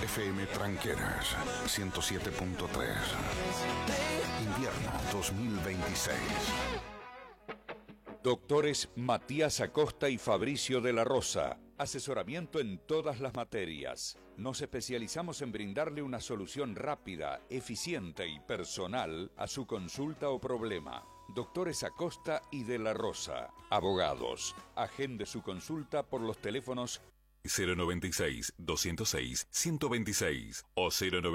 FM Tranqueras 107.3. Invierno 2026. Doctores Matías Acosta y Fabricio de la Rosa. Asesoramiento en todas las materias. Nos especializamos en brindarle una solución rápida, eficiente y personal a su consulta o problema. Doctores Acosta y de la Rosa. Abogados. Agende su consulta por los teléfonos 096-206-126 o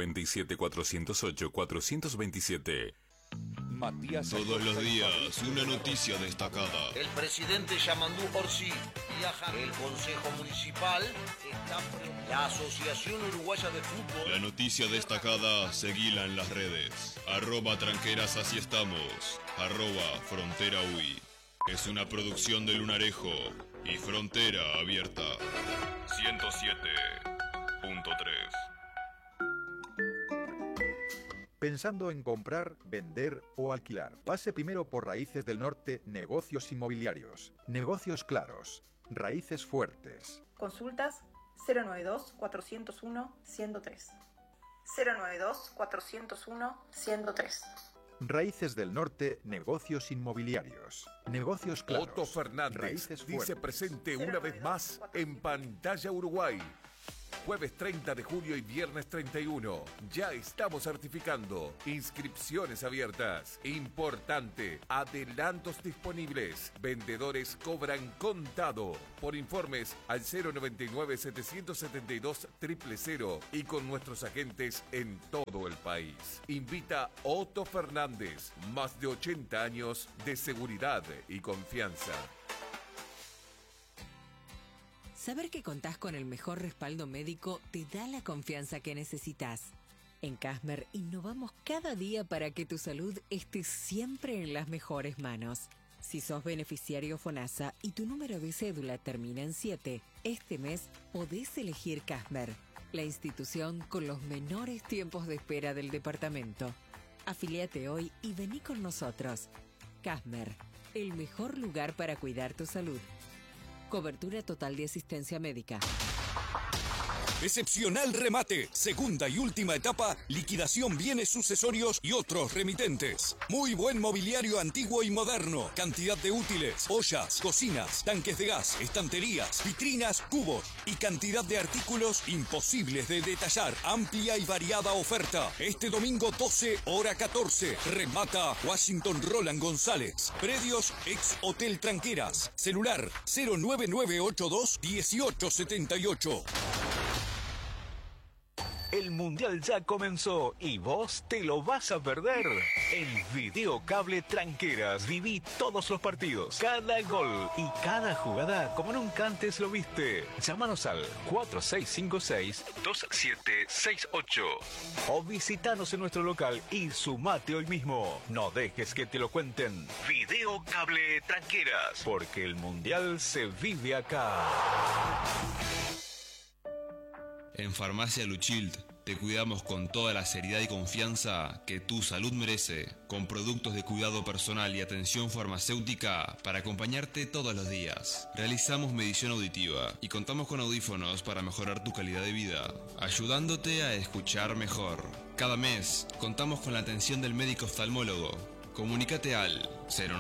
097-408-427. Matías Todos Acosta los y días, Fabricio una de la noticia destacada. El presidente Yamandú Orsi viaja. El Consejo Municipal está la Asociación Uruguaya de Fútbol. La noticia destacada, seguila en las redes. @tranqueras, así estamos. @frontera UI. Es una producción de Lunarejo y Frontera Abierta. 107.3. Pensando en comprar, vender o alquilar. Pase primero por Raíces del Norte, negocios inmobiliarios. Negocios claros, raíces fuertes. Consultas 092-401-103. 092-401-103. Raíces del Norte, negocios inmobiliarios. Negocios claros. Otto Fernández raíces dice fuertes. presente una vez más en Pantalla Uruguay. Jueves 30 de julio y viernes 31. Ya estamos certificando. Inscripciones abiertas. Importante. Adelantos disponibles. Vendedores cobran contado. Por informes al 099-772-000 y con nuestros agentes en todo el país. Invita Otto Fernández. Más de 80 años de seguridad y confianza. Saber que contás con el mejor respaldo médico te da la confianza que necesitas. En Casmer innovamos cada día para que tu salud esté siempre en las mejores manos. Si sos beneficiario FONASA y tu número de cédula termina en 7, este mes podés elegir Casmer, la institución con los menores tiempos de espera del departamento. Afiliate hoy y vení con nosotros. Casmer, el mejor lugar para cuidar tu salud. Cobertura total de asistencia médica. Excepcional remate. Segunda y última etapa. Liquidación bienes sucesorios y otros remitentes. Muy buen mobiliario antiguo y moderno. Cantidad de útiles, ollas, cocinas, tanques de gas, estanterías, vitrinas, cubos y cantidad de artículos imposibles de detallar. Amplia y variada oferta. Este domingo 12, hora 14. Remata Washington Roland González. Predios ex Hotel Tranqueras. Celular 09982 1878. El Mundial ya comenzó y vos te lo vas a perder. En Videocable Tranqueras viví todos los partidos, cada gol y cada jugada como nunca antes lo viste. Llámanos al 4656-2768 o visitanos en nuestro local y sumate hoy mismo. No dejes que te lo cuenten. Videocable Tranqueras, porque el Mundial se vive acá. En Farmacia Luchild te cuidamos con toda la seriedad y confianza que tu salud merece, con productos de cuidado personal y atención farmacéutica para acompañarte todos los días. Realizamos medición auditiva y contamos con audífonos para mejorar tu calidad de vida, ayudándote a escuchar mejor. Cada mes contamos con la atención del médico oftalmólogo. Comunícate al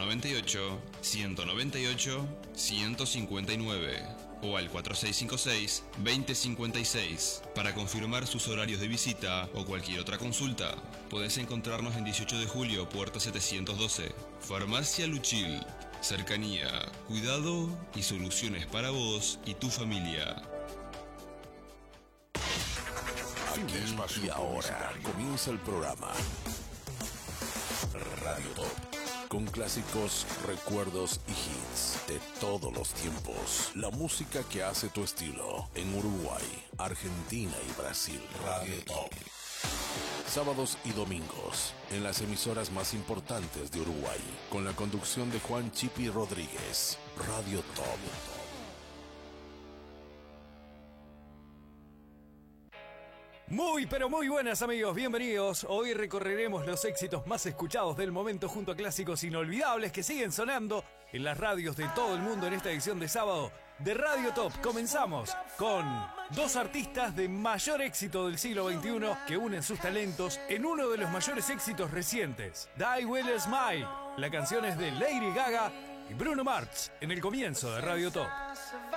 098-198-159 o al 4656-2056 para confirmar sus horarios de visita o cualquier otra consulta. Podés encontrarnos en 18 de julio, puerta 712. Farmacia Luchil. Cercanía, cuidado y soluciones para vos y tu familia. Aquí y ahora comienza el programa Radio Top, con clásicos, recuerdos y hits de todos los tiempos. La música que hace tu estilo en Uruguay, Argentina y Brasil. Radio Top. Sábados y domingos en las emisoras más importantes de Uruguay, con la conducción de Juan Chipi Rodríguez. Radio Top. Muy pero muy buenas amigos, bienvenidos. Hoy recorreremos los éxitos más escuchados del momento junto a clásicos inolvidables que siguen sonando en las radios de todo el mundo en esta edición de sábado de Radio Top. Comenzamos con dos artistas de mayor éxito del siglo XXI que unen sus talentos en uno de los mayores éxitos recientes. Die Will Smile. La canción es de Lady Gaga y Bruno Mars en el comienzo de Radio Top.